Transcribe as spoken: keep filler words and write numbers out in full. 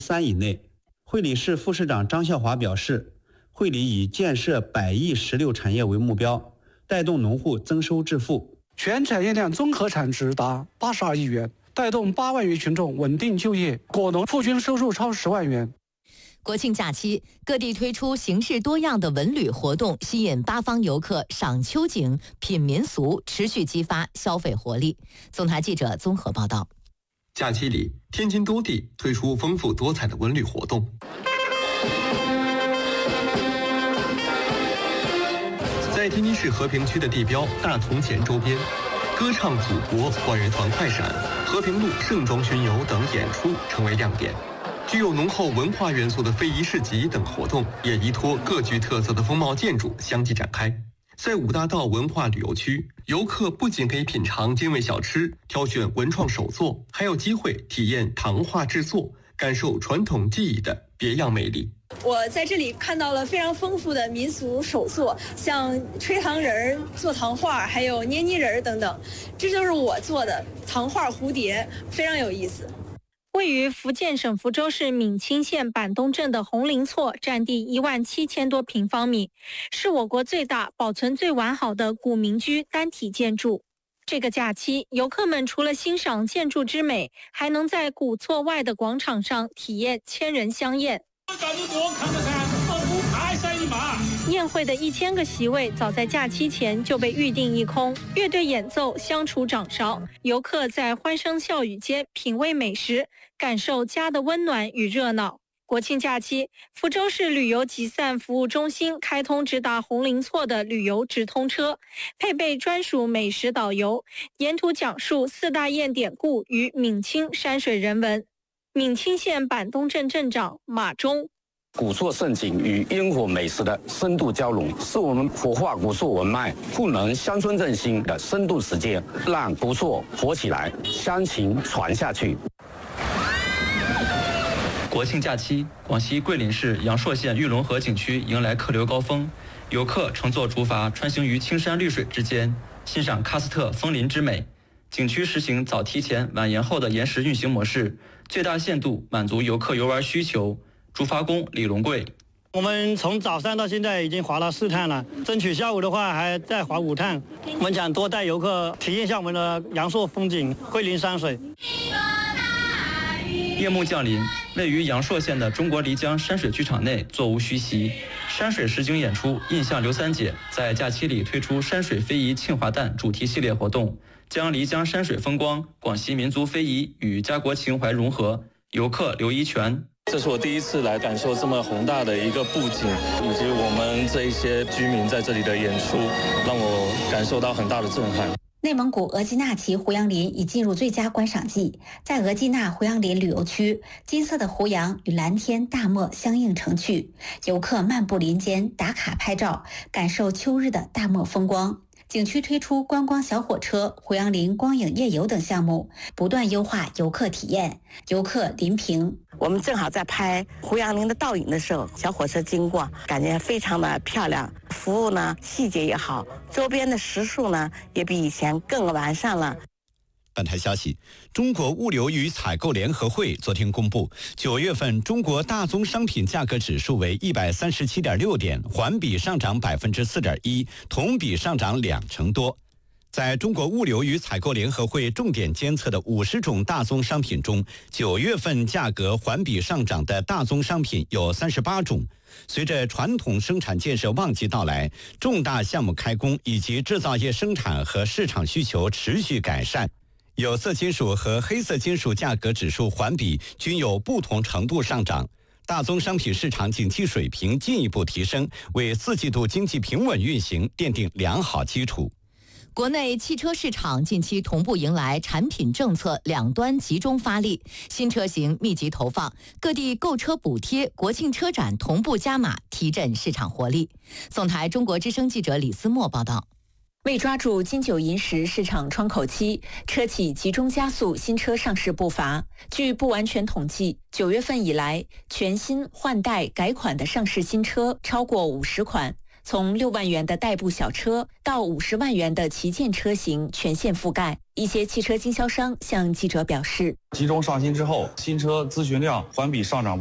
三以内。会理市副市长张孝华表示，会理以建设百亿石榴产业为目标，带动农户增收致富。 全产业链综合产值达八十二亿元，带动八万余群众稳定就业，果农户均收入超十万元。 国庆假期，各地推出形式多样的文旅活动，吸引八方游客赏秋景、品民俗，持续激发消费活力。总台记者综合报道。 假期里，天津多地推出丰富多彩的文旅活动。在天津市和平区的地标大同前周边，歌唱祖国、万人团快闪、和平路盛装巡游等演出成为亮点。具有浓厚文化元素的非遗市集等活动也依托各具特色的风貌建筑相继展开。在五大道文化旅游区，游客不仅可以品尝精味小吃，挑选文创手作，还有机会体验糖画制作，感受传统技艺的别样魅力。 我在这里看到了非常丰富的民俗手作，像吹糖人、做糖画，还有捏泥人等等。这就是我做的糖画蝴蝶，非常有意思。 位于福建省福州市闽清县板东镇的红林厝，占地一万七千多平方米，是我国最大、保存最完好的古民居单体建筑。这个假期，游客们除了欣赏建筑之美，还能在古厝外的广场上体验千人香宴。宴会的一千个席位早在假期前就被预定一空，乐队演奏，相处掌勺，游客在欢声笑语间品味美食，感受家的温暖与热闹。国庆假期，福州市旅游集散服务中心开通直达红林厝的旅游直通车，配备专属美食导游，沿途讲述四大堰典故与闽清山水人文。闽清县板东镇镇长马忠。 古厝盛景与烟火美食的深度交融，是我们活化古厝文脉、赋能乡村振兴的深度实践，让古厝活起来，乡情传下去。 国庆假期，广西桂林市阳朔县玉龙河景区迎来客流高峰，游客乘坐竹筏穿行于青山绿水之间，欣赏喀斯特枫林之美。景区实行早提前晚延后的延时运行模式，最大限度满足游客游玩需求。竹筏工李龙贵， 我们从早上到现在已经划了四趟了，争取下午的话还再划五趟。我们想多带游客体验一下我们的阳朔风景、桂林山水。 夜幕降临，位于阳朔县的中国漓江山水剧场内座无虚席，山水实景演出印象刘三姐在假期里推出山水非遗庆华诞主题系列活动，将漓江山水风光、广西民族非遗与家国情怀融合。游客刘一全。 这是我第一次来感受这么宏大的一个布景，以及我们这一些居民在这里的演出，让我感受到很大的震撼。 内蒙古额济纳旗胡杨林已进入最佳观赏季，在额济纳胡杨林旅游区，金色的胡杨与蓝天大漠相映成趣，游客漫步林间打卡拍照，感受秋日的大漠风光。景区推出观光小火车、胡杨林光影夜游等项目，不断优化游客体验。游客林平， 我们正好在拍胡杨林的倒影的时候，小火车经过，感觉非常的漂亮。服务呢，细节也好，周边的食宿呢，也比以前更完善了。 本台消息，中国物流与采购联合会昨天公布，九月份中国大宗商品价格指数为一百三十七点六点，环比上涨百分之四点一，同比上涨两成多。在中国物流与采购联合会重点监测的五十种大宗商品中，九月份价格环比上涨的大宗商品有三十八种。随着传统生产建设旺季到来，重大项目开工以及制造业生产和市场需求持续改善，有色金属和黑色金属价格指数环比均有不同程度上涨，大宗商品市场景气水平进一步提升，为四季度经济平稳运行奠定良好基础。 国内汽车市场近期同步迎来产品政策两端集中发力，新车型密集投放，各地购车补贴、国庆车展同步加码，提振市场活力。总台中国之声记者李思墨报道。 为抓住金九银十市场窗口期，车企集中加速新车上市步伐。据不完全统计，九月份以来，全新换代改款的上市新车超过五十款。 从六万元的代步小车到五十万元的旗舰车型全线覆盖。一些汽车经销商向记者表示， 集中上新之后，新车咨询量环比上涨